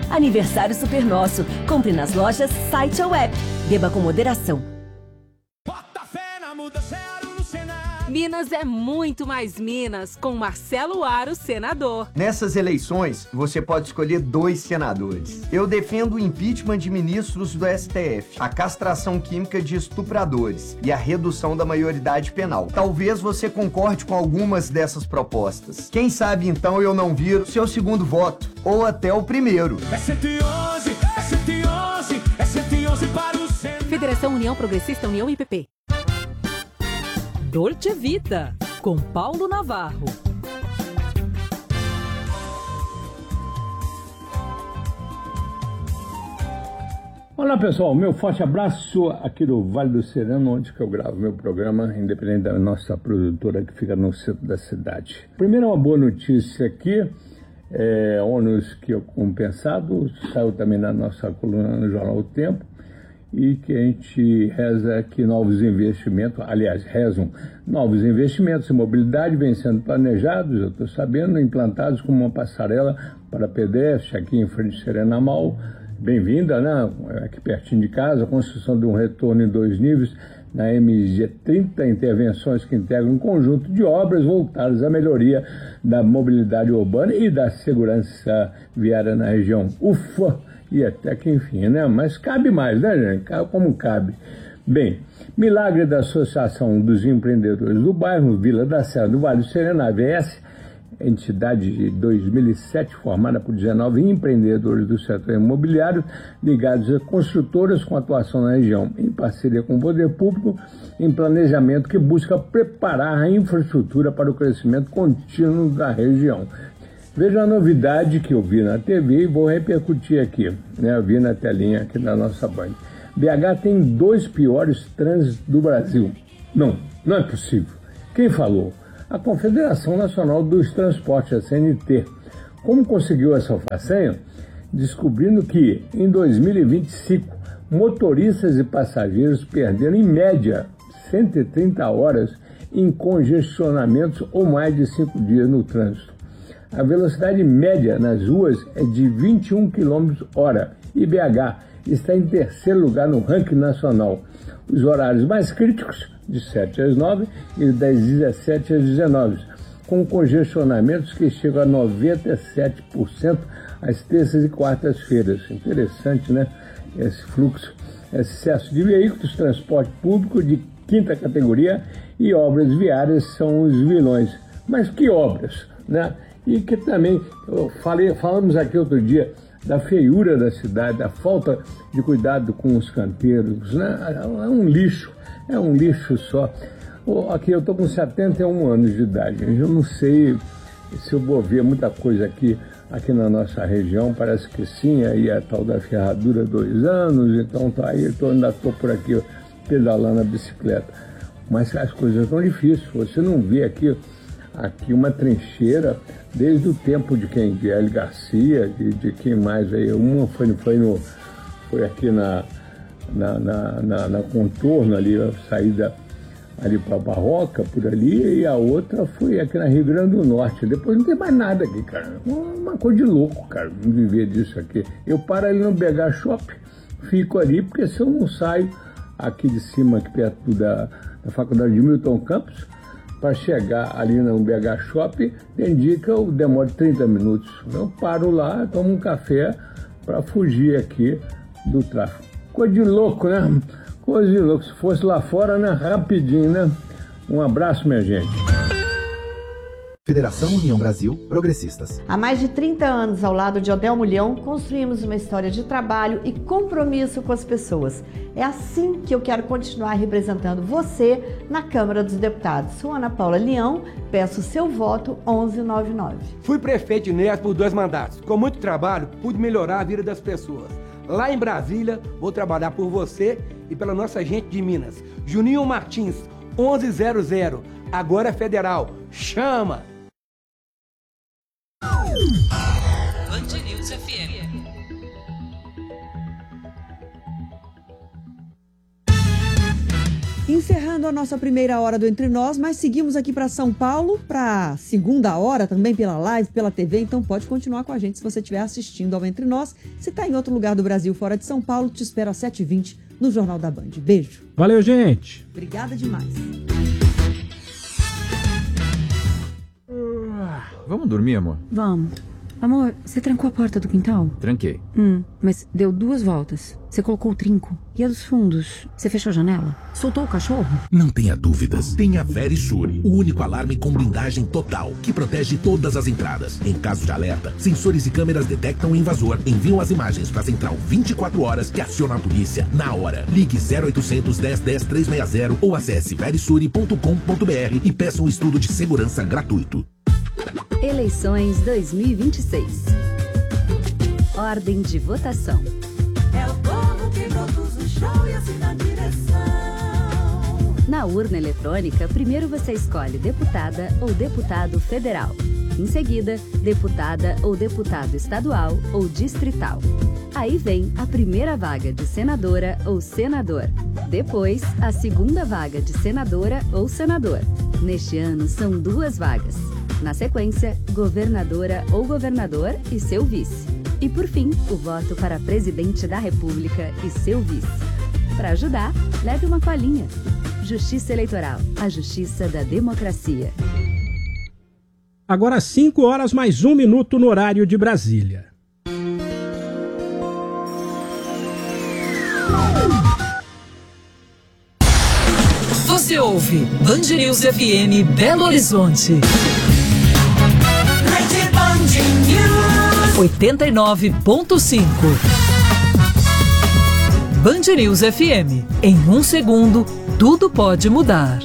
Aniversário super nosso. Compre nas lojas, site ou app. Beba com moderação. Bota fé na mudança no Senado. Minas é muito mais Minas, com Marcelo Aro, senador. Nessas eleições, você pode escolher 2 senadores. Eu defendo o impeachment de ministros do STF, a castração química de estupradores e a redução da maioridade penal. Talvez você concorde com algumas dessas propostas. Quem sabe, então, eu não viro seu segundo voto, ou até o primeiro. É 111, é 111, é 111 para o Senado. Federação União Progressista União IPP. Dolce Vita, com Paulo Navarro. Olá pessoal, meu forte abraço aqui do Vale do Sereno, onde que eu gravo meu programa, independente da nossa produtora que fica no centro da cidade. Primeiro, uma boa notícia aqui, ônus que é compensado, saiu também na nossa coluna no Jornal O Tempo, e que a gente reza que novos investimentos, aliás, rezam novos investimentos em mobilidade vêm sendo planejados, eu estou sabendo, implantados como uma passarela para pedestres aqui em frente ao Serenamal. Bem-vinda, né? Aqui pertinho de casa, a construção de um retorno em 2 níveis na MG 30, intervenções que integram um conjunto de obras voltadas à melhoria da mobilidade urbana e da segurança viária na região. Ufa! E até que enfim, né? Mas cabe mais, né, gente? Como cabe. Bem, milagre da Associação dos Empreendedores do Bairro Vila da Serra do Vale do Sereno, AVS, entidade de 2007 formada por 19 empreendedores do setor imobiliário ligados a construtoras com atuação na região, em parceria com o poder público, em planejamento que busca preparar a infraestrutura para o crescimento contínuo da região. Veja a novidade que eu vi na TV e vou repercutir aqui, né? Eu vi na telinha aqui da nossa Band. BH tem 2 piores trânsitos do Brasil. Não é possível. Quem falou? A Confederação Nacional dos Transportes, a CNT. Como conseguiu essa façanha? Descobrindo que, em 2025, motoristas e passageiros perderam, em média, 130 horas em congestionamentos ou mais de 5 dias no trânsito. A velocidade média nas ruas é de 21 km/h e BH está em 3º lugar no ranking nacional. Os horários mais críticos, de 7 às 9 e das 17 às 19, com congestionamentos que chegam a 97% às terças e quartas-feiras. Interessante, né? Esse fluxo, excesso de veículos, transporte público de 5ª categoria e obras viárias são os vilões. Mas que obras, né? E que também, falamos aqui outro dia, da feiura da cidade, da falta de cuidado com os canteiros, né? É um lixo só. Aqui eu estou com 71 anos de idade, eu não sei se eu vou ver muita coisa aqui na nossa região, parece que sim, aí a tal da ferradura 2 anos, então tá aí, ainda estou por aqui pedalando a bicicleta. Mas as coisas estão difíceis, você não vê aqui uma trincheira desde o tempo de quem? De Hélio Garcia, de quem mais aí? Uma foi aqui na Contorno, ali, a saída ali para a Barroca, por ali, e a outra foi aqui na Rio Grande do Norte. Depois não tem mais nada aqui, cara. Uma coisa de louco, cara, viver disso aqui. Eu paro ali no BH Shop, fico ali, porque se eu não saio aqui de cima, aqui perto da faculdade de Milton Campos, para chegar ali no BH Shop, tem dia que eu demoro 30 minutos. Eu paro lá, tomo um café para fugir aqui do tráfego. Coisa de louco, né? Coisa de louco. Se fosse lá fora, né? Rapidinho, né? Um abraço, minha gente. Federação União Brasil Progressistas. Há mais de 30 anos, ao lado de Odel Mulhão, construímos uma história de trabalho e compromisso com as pessoas. É assim que eu quero continuar representando você na Câmara dos Deputados. Sou Ana Paula Leão, peço seu voto 1199. Fui prefeito de Neves por 2 mandatos. Com muito trabalho, pude melhorar a vida das pessoas. Lá em Brasília, vou trabalhar por você e pela nossa gente de Minas. Juninho Martins, 1100, agora é federal. Chama! Band News FM. Encerrando a nossa primeira hora do Entre Nós, mas seguimos aqui para São Paulo, para segunda hora, também pela live, pela TV, então pode continuar com a gente se você estiver assistindo ao Entre Nós. Se está em outro lugar do Brasil, fora de São Paulo, te espero às 7h20 no Jornal da Band. Beijo. Valeu, gente. Obrigada demais. Vamos dormir, amor? Vamos. Amor, você trancou a porta do quintal? Tranquei. Mas deu 2 voltas. Você colocou o trinco. E a dos fundos? Você fechou a janela? Soltou o cachorro? Não tenha dúvidas. Tenha Verisure, o único alarme com blindagem total, que protege todas as entradas. Em caso de alerta, sensores e câmeras detectam o invasor, enviam as imagens para a central 24 horas que aciona a polícia na hora. Ligue 0800 10 10 360 ou acesse verisure.com.br e peça um estudo de segurança gratuito. Eleições 2026. Ordem de votação. É o povo que produz o show e assim dá direção. Na urna eletrônica, primeiro você escolhe deputada ou deputado federal. Em seguida, deputada ou deputado estadual ou distrital. Aí vem a primeira vaga de senadora ou senador. Depois, a segunda vaga de senadora ou senador. Neste ano, são 2 vagas. Na sequência, governadora ou governador e seu vice. E por fim, o voto para presidente da República e seu vice. Para ajudar, leve uma colinha. Justiça Eleitoral, a justiça da democracia. Agora 5 horas mais 1 minuto no horário de Brasília. Você ouve Band News FM Belo Horizonte. 89.5. Band News FM. Em 1 segundo, tudo pode mudar.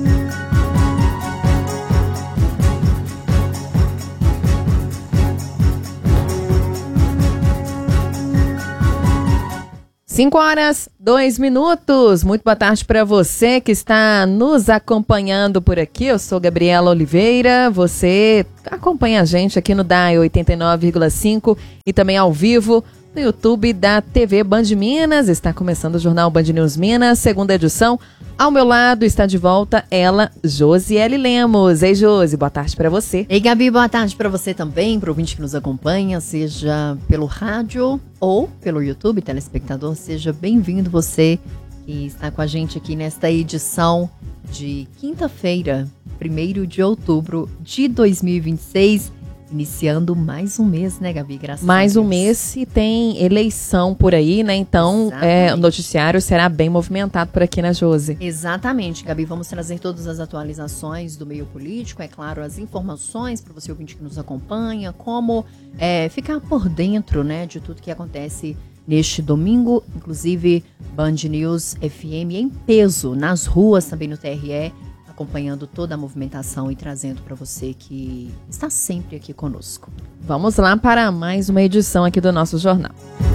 Cinco horas, 2 minutos. Muito boa tarde para você que está nos acompanhando por aqui. Eu sou Gabriela Oliveira. Você acompanha a gente aqui no DAI 89,5 e também ao vivo no YouTube da TV Band Minas. Está começando o Jornal Band News Minas, segunda edição. Ao meu lado está de volta ela, Josiele Lemos. Ei, Josi, boa tarde para você. Ei, Gabi, boa tarde para você também, para o ouvinte que nos acompanha, seja pelo rádio ou pelo YouTube, telespectador. Seja bem-vindo você que está com a gente aqui nesta edição de quinta-feira, 1º de outubro de 2026. Iniciando mais um mês, né, Gabi? Graças a Deus. Mais um mês e tem eleição por aí, né? Então, o noticiário será bem movimentado por aqui, né, Josi? Exatamente, Gabi. Vamos trazer todas as atualizações do meio político, é claro, as informações para você ouvinte que nos acompanha, como ficar por dentro, né, de tudo que acontece neste domingo. Inclusive, Band News FM em peso nas ruas, também no TRE, acompanhando toda a movimentação e trazendo para você que está sempre aqui conosco. Vamos lá para mais uma edição aqui do nosso jornal.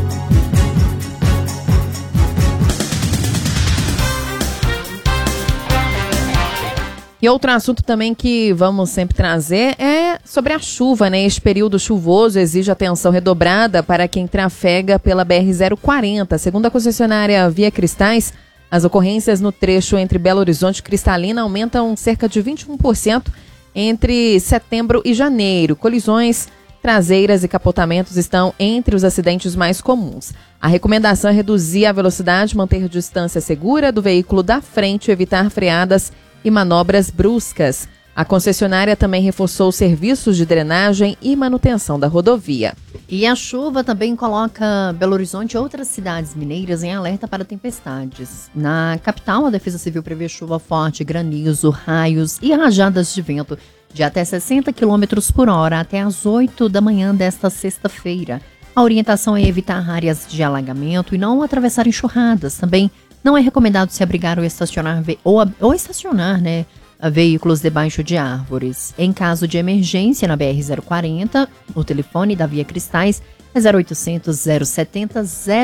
E outro assunto também que vamos sempre trazer é sobre a chuva, né? Este período chuvoso exige atenção redobrada para quem trafega pela BR-040. Segundo a concessionária Via Cristais, as ocorrências no trecho entre Belo Horizonte e Cristalina aumentam cerca de 21% entre setembro e janeiro. Colisões traseiras e capotamentos estão entre os acidentes mais comuns. A recomendação é reduzir a velocidade, manter distância segura do veículo da frente e evitar freadas e manobras bruscas. A concessionária também reforçou os serviços de drenagem e manutenção da rodovia. E a chuva também coloca Belo Horizonte e outras cidades mineiras em alerta para tempestades. Na capital, a Defesa Civil prevê chuva forte, granizo, raios e rajadas de vento de até 60 km por hora até às 8 da manhã desta sexta-feira. A orientação é evitar áreas de alagamento e não atravessar enxurradas. Também não é recomendado se abrigar ou estacionar, né? Veículos debaixo de árvores. Em caso de emergência na BR-040, o telefone da Via Cristais é 0800 070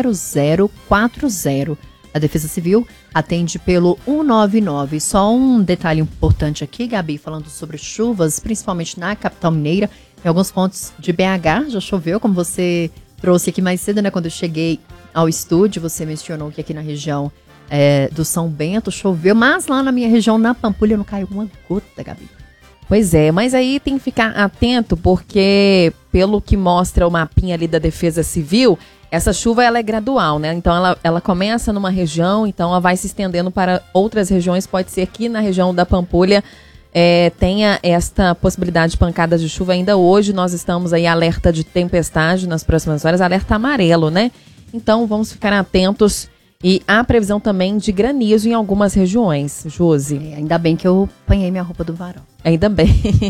0040. A Defesa Civil atende pelo 199. Só um detalhe importante aqui, Gabi, falando sobre chuvas, principalmente na capital mineira. Em alguns pontos de BH já choveu, como você trouxe aqui mais cedo, né? Quando eu cheguei ao estúdio, você mencionou que aqui na região do São Bento, choveu, mas lá na minha região, na Pampulha, não caiu uma gota, Gabi. Pois é, mas aí tem que ficar atento, porque pelo que mostra o mapinha ali da Defesa Civil, essa chuva ela é gradual, né? Então ela começa numa região, então ela vai se estendendo para outras regiões. Pode ser que na região da Pampulha tenha esta possibilidade de pancadas de chuva ainda hoje. Nós estamos aí alerta de tempestade nas próximas horas, alerta amarelo, né? Então vamos ficar atentos. E há previsão também de granizo em algumas regiões, Josi. Ainda bem que eu apanhei minha roupa do varal. Ainda bem.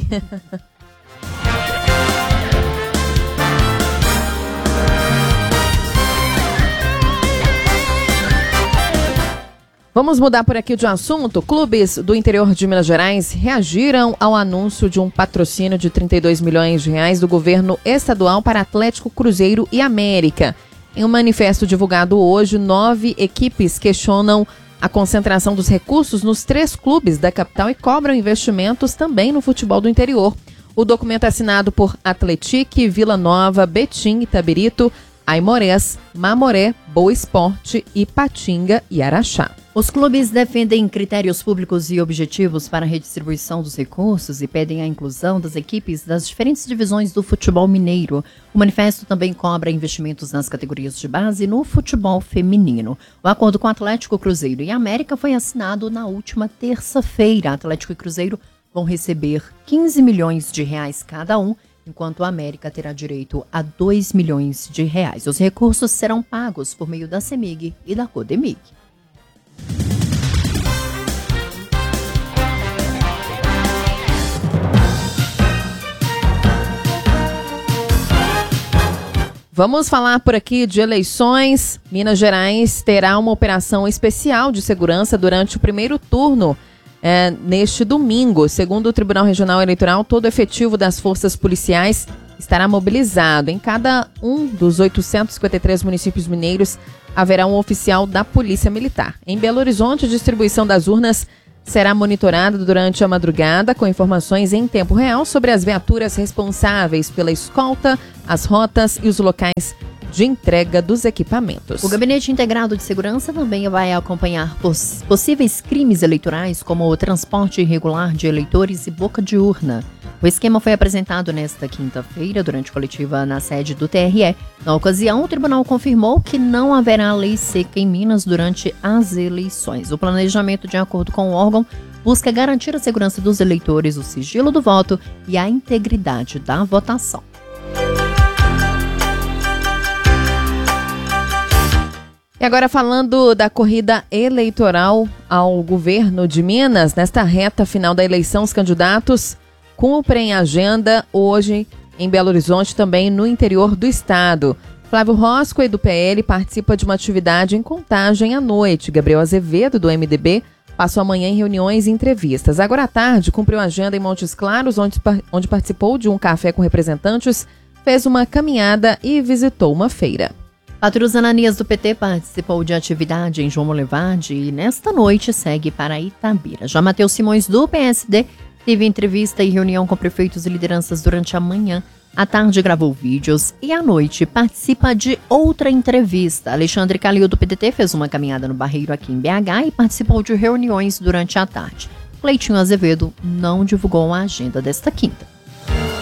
Vamos mudar por aqui de assunto. Clubes do interior de Minas Gerais reagiram ao anúncio de um patrocínio de 32 milhões de reais do governo estadual para Atlético, Cruzeiro e América. Em um manifesto divulgado hoje, 9 equipes questionam a concentração dos recursos nos 3 clubes da capital e cobram investimentos também no futebol do interior. O documento é assinado por Atletique, Vila Nova, Betim, Itabirito, Aimorés, Mamoré, Boa Esporte, Ipatinga e Araxá. Os clubes defendem critérios públicos e objetivos para a redistribuição dos recursos e pedem a inclusão das equipes das diferentes divisões do futebol mineiro. O manifesto também cobra investimentos nas categorias de base e no futebol feminino. O acordo com Atlético, Cruzeiro e América foi assinado na última terça-feira. Atlético e Cruzeiro vão receber 15 milhões de reais cada um, enquanto a América terá direito a 2 milhões de reais. Os recursos serão pagos por meio da CEMIG e da CODEMIG. Vamos falar por aqui de eleições. Minas Gerais terá uma operação especial de segurança durante o primeiro turno neste domingo. Segundo o Tribunal Regional Eleitoral, todo o efetivo das forças policiais estará mobilizado. Em cada um dos 853 municípios mineiros haverá um oficial da Polícia Militar. Em Belo Horizonte, a distribuição das urnas será monitorada durante a madrugada com informações em tempo real sobre as viaturas responsáveis pela escolta, as rotas e os locais de entrega dos equipamentos. O Gabinete Integrado de Segurança também vai acompanhar possíveis crimes eleitorais, como o transporte irregular de eleitores e boca de urna. O esquema foi apresentado nesta quinta-feira, durante coletiva na sede do TRE. Na ocasião, o tribunal confirmou que não haverá lei seca em Minas durante as eleições. O planejamento, de acordo com o órgão, busca garantir a segurança dos eleitores, o sigilo do voto e a integridade da votação. E agora falando da corrida eleitoral ao governo de Minas, nesta reta final da eleição, os candidatos cumprem a agenda hoje em Belo Horizonte, também no interior do estado. Flávio Roscoe, do PL, participa de uma atividade em Contagem à noite. Gabriel Azevedo, do MDB, passou a manhã em reuniões e entrevistas. Agora à tarde, cumpriu a agenda em Montes Claros, onde participou de um café com representantes, fez uma caminhada e visitou uma feira. Patrus Ananias, do PT, participou de atividade em João Molevade e nesta noite segue para Itabira. Já Matheus Simões, do PSD, teve entrevista e reunião com prefeitos e lideranças durante a manhã. À tarde gravou vídeos e à noite participa de outra entrevista. Alexandre Calil, do PDT, fez uma caminhada no Barreiro aqui em BH e participou de reuniões durante a tarde. Cleitinho Azevedo não divulgou a agenda desta quinta.